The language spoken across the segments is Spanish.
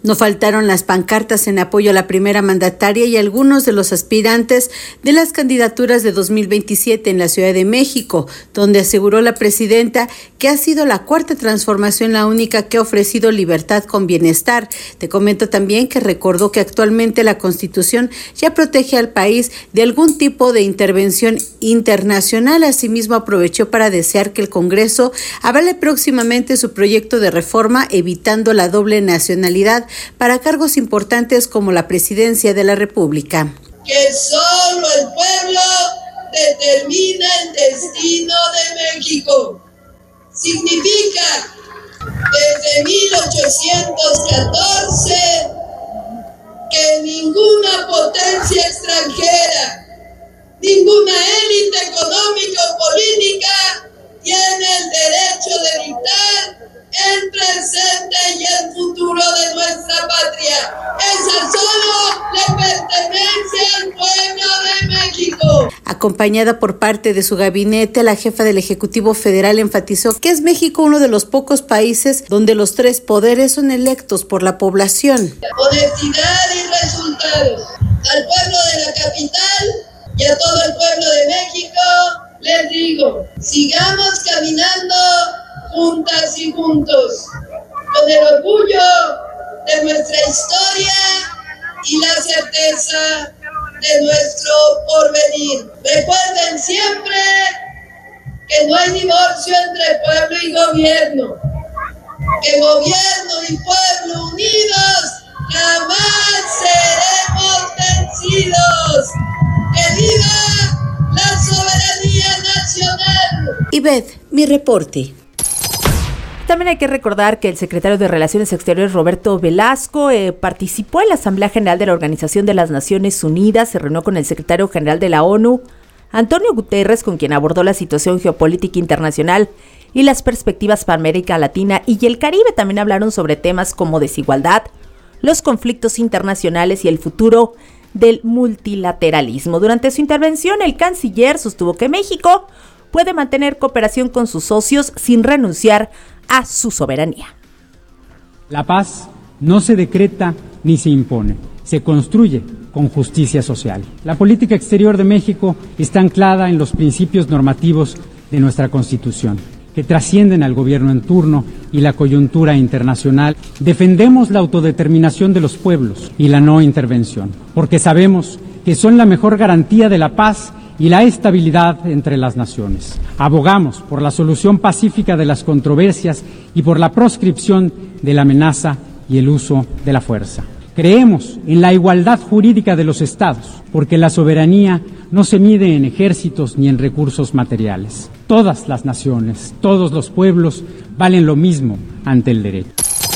No faltaron las pancartas en apoyo a la primera mandataria y algunos de los aspirantes de las candidaturas de 2027 en la Ciudad de México, donde aseguró la presidenta que ha sido la cuarta transformación la única que ha ofrecido libertad con bienestar. Te comento también que recordó que actualmente la Constitución ya protege al país de algún tipo de intervención internacional. Asimismo, aprovechó para desear que el Congreso avale próximamente su proyecto de reforma, evitando la doble nacionalidad para cargos importantes como la presidencia de la República. Que solo el pueblo determina el destino de México. Significa desde 1814 que ninguna potencia extranjera, ninguna élite económica o política tiene el derecho de dictar el presente y el futuro de nuestra patria. Esa solo le pertenece al pueblo de México. Acompañada por parte de su gabinete, la jefa del Ejecutivo Federal enfatizó que es México uno de los pocos países donde los tres poderes son electos por la población. Honestidad y resultados. Al pueblo de la capital y a todo el pueblo de México les digo, sigamos caminando juntas y juntos, con el orgullo de nuestra historia y la certeza de nuestro porvenir. Recuerden siempre que no hay divorcio entre pueblo y gobierno, que gobierno y pueblo unidos jamás seremos vencidos. ¡Que viva la soberanía nacional! Ivette, mi reporte. También hay que recordar que el secretario de Relaciones Exteriores, Roberto Velasco, participó en la Asamblea General de la Organización de las Naciones Unidas, se reunió con el secretario general de la ONU, Antonio Guterres, con quien abordó la situación geopolítica internacional y las perspectivas para América Latina y el Caribe. También hablaron sobre temas como desigualdad, los conflictos internacionales y el futuro del multilateralismo. Durante su intervención, el canciller sostuvo que México puede mantener cooperación con sus socios sin renunciar a su soberanía. La paz no se decreta ni se impone, se construye con justicia social. La política exterior de México está anclada en los principios normativos de nuestra Constitución, que trascienden al gobierno en turno y la coyuntura internacional. Defendemos la autodeterminación de los pueblos y la no intervención, porque sabemos que son la mejor garantía de la paz y la estabilidad entre las naciones. Abogamos por la solución pacífica de las controversias y por la proscripción de la amenaza y el uso de la fuerza. Creemos en la igualdad jurídica de los estados, porque la soberanía no se mide en ejércitos ni en recursos materiales. Todas las naciones, todos los pueblos valen lo mismo ante el derecho.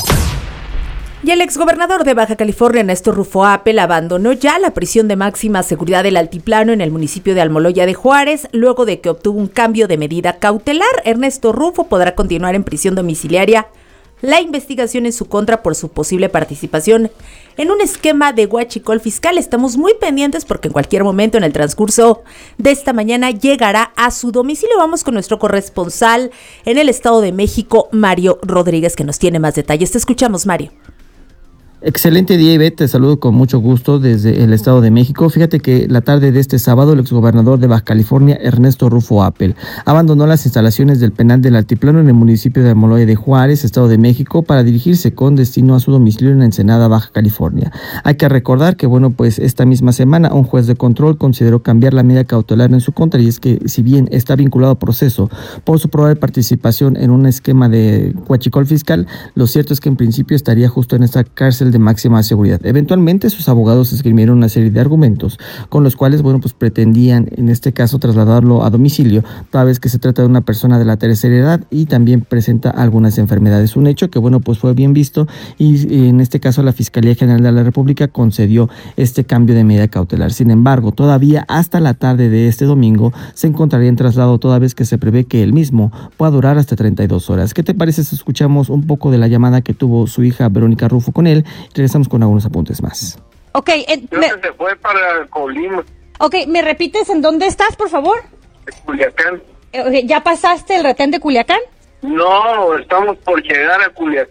Y el exgobernador de Baja California, Ernesto Rufo Appel, abandonó ya la prisión de máxima seguridad del Altiplano en el municipio de Almoloya de Juárez, luego de que obtuvo un cambio de medida cautelar. Ernesto Rufo podrá continuar en prisión domiciliaria la investigación en su contra por su posible participación en un esquema de huachicol fiscal. Estamos muy pendientes porque en cualquier momento en el transcurso de esta mañana llegará a su domicilio. Vamos con nuestro corresponsal en el Estado de México, Mario Rodríguez, que nos tiene más detalles. Te escuchamos, Mario. Excelente día, Ivette, te saludo con mucho gusto desde el Estado de México. Fíjate que la tarde de este sábado el exgobernador de Baja California, Ernesto Rufo Appel, abandonó las instalaciones del penal del Altiplano en el municipio de Almoloya de Juárez, Estado de México, para dirigirse con destino a su domicilio en Ensenada, Baja California. Hay que recordar que, esta misma semana un juez de control consideró cambiar la medida cautelar en su contra, y es que si bien está vinculado a proceso por su probable participación en un esquema de huachicol fiscal, lo cierto es que en principio estaría justo en esta cárcel de máxima seguridad. Eventualmente sus abogados esgrimieron una serie de argumentos con los cuales pretendían en este caso trasladarlo a domicilio, toda vez que se trata de una persona de la tercera edad y también presenta algunas enfermedades. Un hecho que fue bien visto, y en este caso la Fiscalía General de la República concedió este cambio de medida cautelar. Sin embargo, todavía hasta la tarde de este domingo se encontraría en traslado, toda vez que se prevé que el mismo pueda durar hasta 32 horas. ¿Qué te parece si escuchamos un poco de la llamada que tuvo su hija Verónica Rufo con él? Regresamos con algunos apuntes más. Ok, se fue para Colima. Ok, ¿me repites en dónde estás, por favor? Culiacán. ¿Ya pasaste el retén de Culiacán? No, estamos por llegar a Culiacán.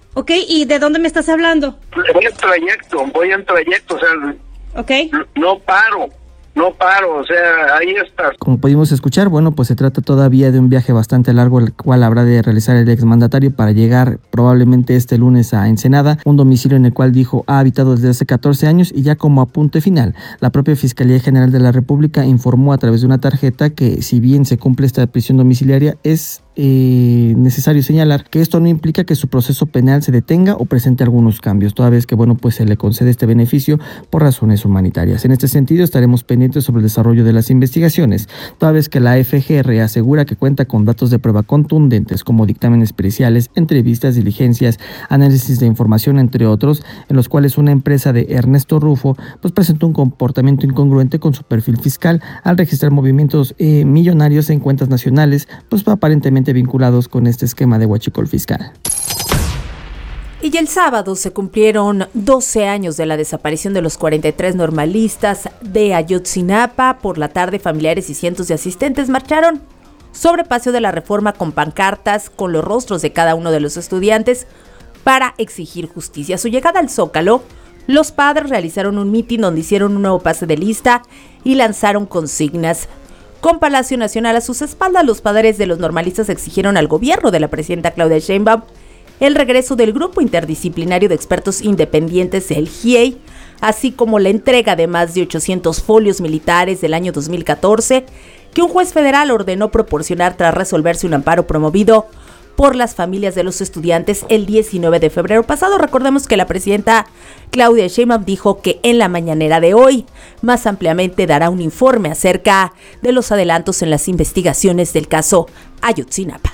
Ok, ¿y de dónde me estás hablando? Voy en trayecto, o sea, Ok. no paro, o sea, ahí está. Como pudimos escuchar, bueno, pues se trata todavía de un viaje bastante largo, el cual habrá de realizar el exmandatario para llegar probablemente este lunes a Ensenada, un domicilio en el cual dijo ha habitado desde hace 14 años y ya como apunte final, la propia Fiscalía General de la República informó a través de una tarjeta que si bien se cumple esta prisión domiciliaria, es necesario señalar que esto no implica que su proceso penal se detenga o presente algunos cambios, toda vez que bueno, pues se le concede este beneficio por razones humanitarias. En este sentido estaremos pendientes sobre el desarrollo de las investigaciones, toda vez que la FGR asegura que cuenta con datos de prueba contundentes como dictámenes periciales, entrevistas, diligencias, análisis de información, entre otros, en los cuales una empresa de Ernesto Rufo pues presentó un comportamiento incongruente con su perfil fiscal al registrar movimientos millonarios en cuentas nacionales, pues aparentemente vinculados con este esquema de huachicol fiscal. Y el sábado se cumplieron 12 años de la desaparición de los 43 normalistas de Ayotzinapa. Por la tarde, familiares y cientos de asistentes marcharon sobre Paseo de la Reforma con pancartas con los rostros de cada uno de los estudiantes para exigir justicia. A su llegada al Zócalo, los padres realizaron un mitin donde hicieron un nuevo pase de lista y lanzaron consignas. Con Palacio Nacional a sus espaldas, los padres de los normalistas exigieron al gobierno de la presidenta Claudia Sheinbaum el regreso del grupo interdisciplinario de expertos independientes, el GIEI, así como la entrega de más de 800 folios militares del año 2014 que un juez federal ordenó proporcionar tras resolverse un amparo promovido por las familias de los estudiantes el 19 de febrero pasado. Recordemos que la presidenta Claudia Sheinbaum dijo que en la mañanera de hoy más ampliamente dará un informe acerca de los adelantos en las investigaciones del caso Ayotzinapa.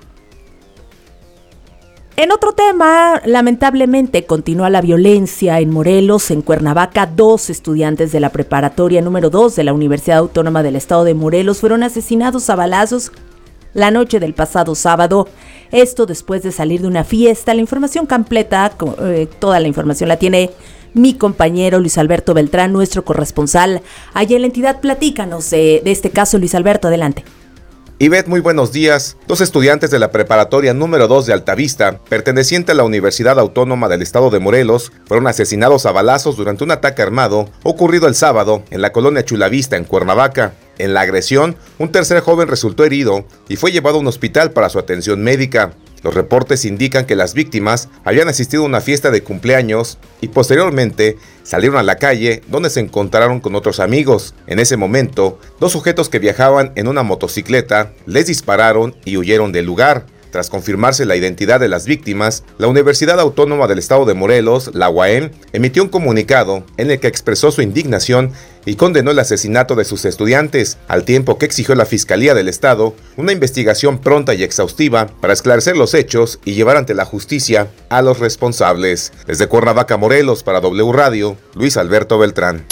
En otro tema, lamentablemente continúa la violencia en Morelos. En Cuernavaca, 2 estudiantes de la preparatoria número 2 de la Universidad Autónoma del Estado de Morelos fueron asesinados a balazos la noche del pasado sábado. Esto después de salir de una fiesta. La información completa, toda la información la tiene mi compañero Luis Alberto Beltrán, nuestro corresponsal allá en la entidad. Platícanos de este caso, Luis Alberto, adelante. Ivette, muy buenos días. 2 estudiantes de la preparatoria número 2 de Altavista, perteneciente a la Universidad Autónoma del Estado de Morelos, fueron asesinados a balazos durante un ataque armado ocurrido el sábado en la colonia Chulavista, en Cuernavaca. En la agresión, un tercer joven resultó herido y fue llevado a un hospital para su atención médica. Los reportes indican que las víctimas habían asistido a una fiesta de cumpleaños y posteriormente salieron a la calle donde se encontraron con otros amigos. En ese momento, 2 sujetos que viajaban en una motocicleta les dispararon y huyeron del lugar. Tras confirmarse la identidad de las víctimas, la Universidad Autónoma del Estado de Morelos, la UAM, emitió un comunicado en el que expresó su indignación y condenó el asesinato de sus estudiantes, al tiempo que exigió a la Fiscalía del Estado una investigación pronta y exhaustiva para esclarecer los hechos y llevar ante la justicia a los responsables. Desde Cuernavaca, Morelos, para W Radio, Luis Alberto Beltrán.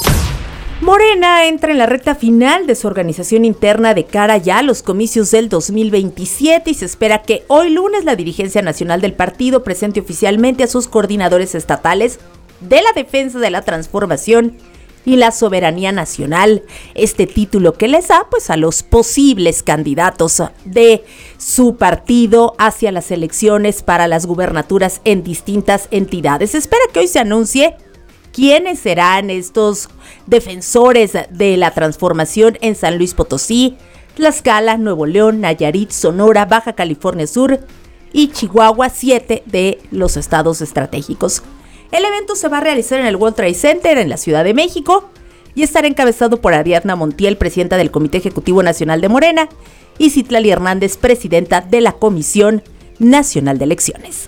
Morena entra en la recta final de su organización interna de cara ya a los comicios del 2027 y se espera que hoy lunes la dirigencia nacional del partido presente oficialmente a sus coordinadores estatales de la defensa de la transformación y la soberanía nacional, este título que les da pues a los posibles candidatos de su partido hacia las elecciones para las gubernaturas en distintas entidades. Se espera que hoy se anuncie quiénes serán estos defensores de la transformación en San Luis Potosí, Tlaxcala, Nuevo León, Nayarit, Sonora, Baja California Sur y Chihuahua, 7 de los estados estratégicos. El evento se va a realizar en el World Trade Center en la Ciudad de México y estará encabezado por Ariadna Montiel, presidenta del Comité Ejecutivo Nacional de Morena, y Citlali Hernández, presidenta de la Comisión Nacional de Elecciones.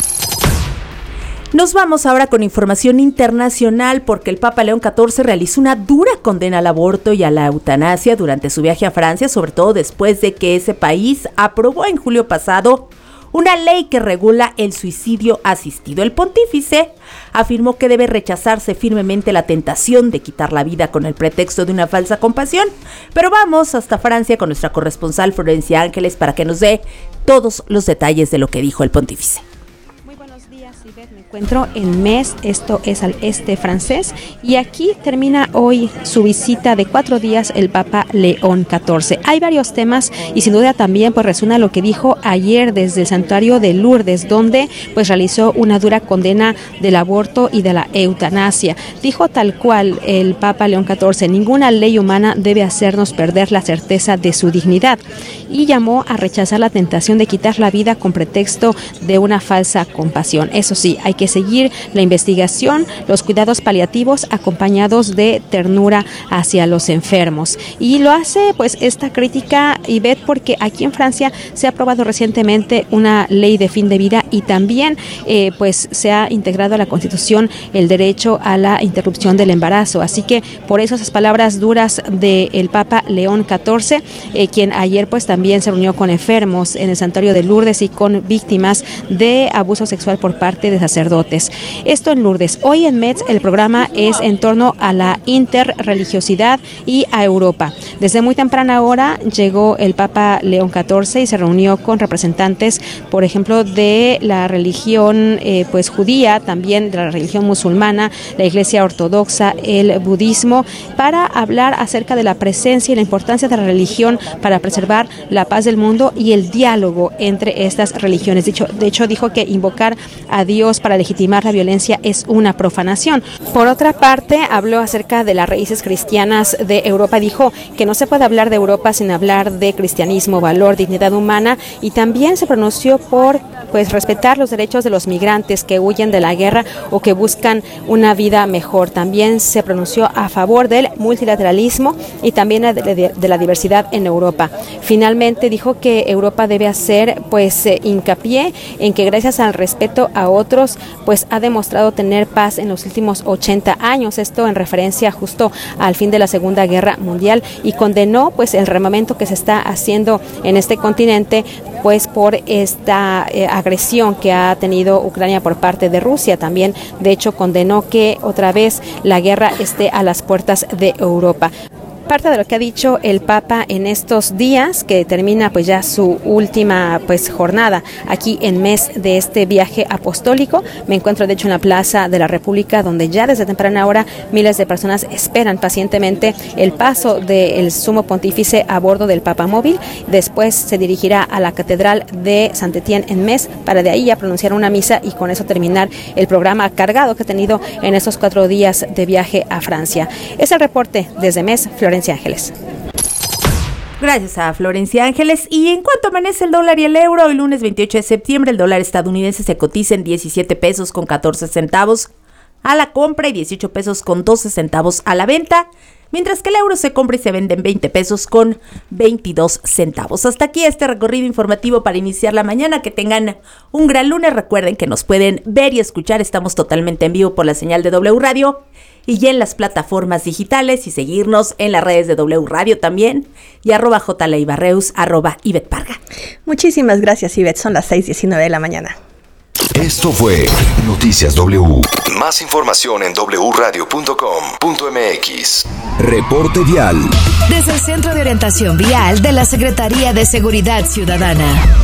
Nos vamos ahora con información internacional porque el Papa León XIV realizó una dura condena al aborto y a la eutanasia durante su viaje a Francia, sobre todo después de que ese país aprobó en julio pasado una ley que regula el suicidio asistido. El pontífice afirmó que debe rechazarse firmemente la tentación de quitar la vida con el pretexto de una falsa compasión. Pero vamos hasta Francia con nuestra corresponsal Florencia Ángeles para que nos dé todos los detalles de lo que dijo el pontífice. Muy buenos días, Ivette. encuentro en Metz, esto es al este francés, y aquí termina hoy su visita de 4 días el Papa León XIV. Hay varios temas y sin duda también pues resuena lo que dijo ayer desde el santuario de Lourdes, donde pues realizó una dura condena del aborto y de la eutanasia. Dijo tal cual el Papa León XIV: ninguna ley humana debe hacernos perder la certeza de su dignidad, y llamó a rechazar la tentación de quitar la vida con pretexto de una falsa compasión. Eso sí, hay que seguir la investigación, los cuidados paliativos acompañados de ternura hacia los enfermos. Y lo hace pues esta crítica, Ivette, porque aquí en Francia se ha aprobado recientemente una ley de fin de vida y también pues se ha integrado a la Constitución el derecho a la interrupción del embarazo. Así que por eso esas palabras duras del Papa León XIV, quien ayer pues también se reunió con enfermos en el santuario de Lourdes y con víctimas de abuso sexual por parte de sacerdotes. Esto en Lourdes. Hoy en Metz el programa es en torno a la interreligiosidad y a Europa. Desde muy temprana hora llegó el Papa León XIV y se reunió con representantes, por ejemplo, de la religión pues judía, también de la religión musulmana, la Iglesia Ortodoxa, el budismo, para hablar acerca de la presencia y la importancia de la religión para preservar la paz del mundo y el diálogo entre estas religiones. De hecho, dijo que invocar a Dios para legitimar la violencia es una profanación. Por otra parte, habló acerca de las raíces cristianas de Europa. Dijo que no se puede hablar de Europa sin hablar de cristianismo, valor, dignidad humana, y también se pronunció por pues respetar los derechos de los migrantes que huyen de la guerra o que buscan una vida mejor. También se pronunció a favor del multilateralismo y también de la diversidad en Europa. Finalmente dijo que Europa debe hacer pues hincapié en que gracias al respeto a otros pues ha demostrado tener paz en los últimos 80 años, esto en referencia justo al fin de la Segunda Guerra Mundial, y condenó pues el rearmamento que se está haciendo en este continente pues por esta agresión que ha tenido Ucrania por parte de Rusia. También de hecho condenó que otra vez la guerra esté a las puertas de Europa. Parte de lo que ha dicho el Papa en estos días, que termina pues ya su última pues jornada aquí en Metz de este viaje apostólico. Me encuentro de hecho en la Plaza de la República, donde ya desde temprana hora miles de personas esperan pacientemente el paso del Sumo Pontífice a bordo del Papa Móvil. Después se dirigirá a la Catedral de Saint-Étienne en Metz para de ahí ya pronunciar una misa y con eso terminar el programa cargado que ha tenido en estos 4 días de viaje a Francia. Es el reporte desde Metz, Florencia Ángeles. Gracias a Florencia Ángeles. Y en cuanto amanece el dólar y el euro, hoy lunes 28 de septiembre, el dólar estadounidense se cotiza en 17 pesos con 14 centavos a la compra y 18 pesos con 12 centavos a la venta, mientras que el euro se compra y se vende en 20 pesos con 22 centavos. Hasta aquí este recorrido informativo para iniciar la mañana. Que tengan un gran lunes. Recuerden que nos pueden ver y escuchar. Estamos totalmente en vivo por la señal de W Radio y en las plataformas digitales, y seguirnos en las redes de W Radio también, y @jleibarreus, @Ivette Parga. Muchísimas gracias, Ivette. Son las 6:19 de la mañana. Esto fue Noticias W. Más información en wradio.com.mx. Reporte vial. Desde el Centro de Orientación Vial de la Secretaría de Seguridad Ciudadana.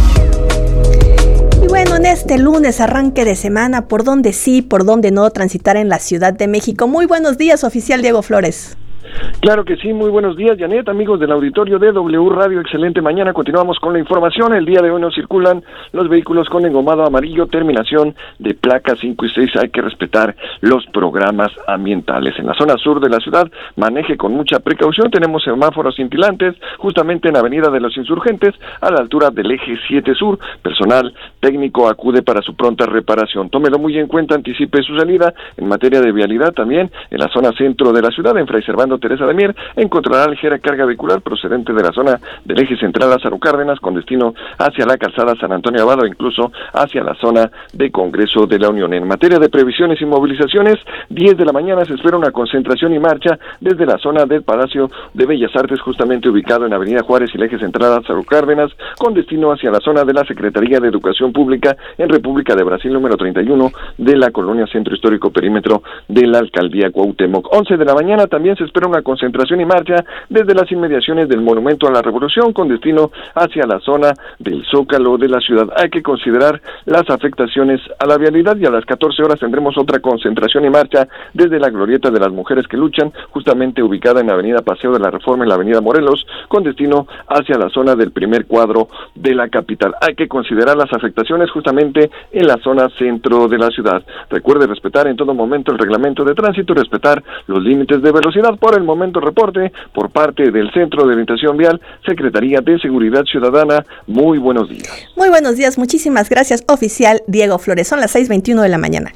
Y bueno, en este lunes, arranque de semana, por dónde sí, por dónde no transitar en la Ciudad de México. Muy buenos días, oficial Diego Flores. Claro que sí, muy buenos días, Janet, amigos del auditorio de W Radio, excelente mañana. Continuamos con la información. El día de hoy no circulan los vehículos con engomado amarillo, terminación de placas 5 y 6. Hay que respetar los programas ambientales. En la zona sur de la ciudad, maneje con mucha precaución. Tenemos semáforos cintilantes justamente en Avenida de los Insurgentes, a la altura del eje 7 sur. Personal técnico acude para su pronta reparación. Tómelo muy en cuenta, anticipe su salida. En materia de vialidad también, en la zona centro de la ciudad, en Fray Servando Teresa de Mier, encontrará ligera carga vehicular procedente de la zona del eje central Lázaro Cárdenas, con destino hacia la calzada San Antonio Abad, incluso hacia la zona de Congreso de la Unión. En materia de previsiones y movilizaciones, 10 de la mañana se espera una concentración y marcha desde la zona del Palacio de Bellas Artes, justamente ubicado en Avenida Juárez y el eje central Lázaro Cárdenas, con destino hacia la zona de la Secretaría de Educación Pública en República de Brasil número 31 de la colonia Centro Histórico Perímetro de la Alcaldía Cuauhtémoc. 11 de la mañana también se espera una una concentración y marcha desde las inmediaciones del Monumento a la Revolución con destino hacia la zona del Zócalo de la ciudad. Hay que considerar las afectaciones a la vialidad y a las 14 horas tendremos otra concentración y marcha desde la Glorieta de las Mujeres que Luchan, justamente ubicada en la avenida Paseo de la Reforma en la avenida Morelos, con destino hacia la zona del primer cuadro de la capital. Hay que considerar las afectaciones justamente en la zona centro de la ciudad. Recuerde respetar en todo momento el reglamento de tránsito y respetar los límites de velocidad. Por el momento, reporte por parte del Centro de Orientación Vial, Secretaría de Seguridad Ciudadana. Muy buenos días. Muy buenos días, muchísimas gracias, oficial Diego Flores. Son las 6:21 de la mañana.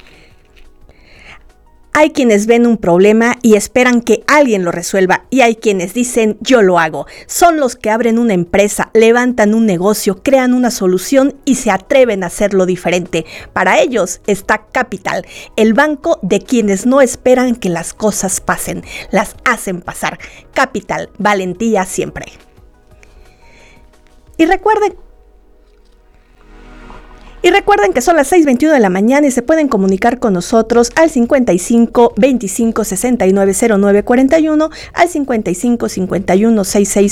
Hay quienes ven un problema y esperan que alguien lo resuelva, y hay quienes dicen yo lo hago. Son los que abren una empresa, levantan un negocio, crean una solución y se atreven a hacerlo diferente. Para ellos está Capital, el banco de quienes no esperan que las cosas pasen, las hacen pasar. Capital, valentía siempre. Y recuerden que son las 6:21 de la mañana y se pueden comunicar con nosotros al 55 25 69 09 41, al 55 51 66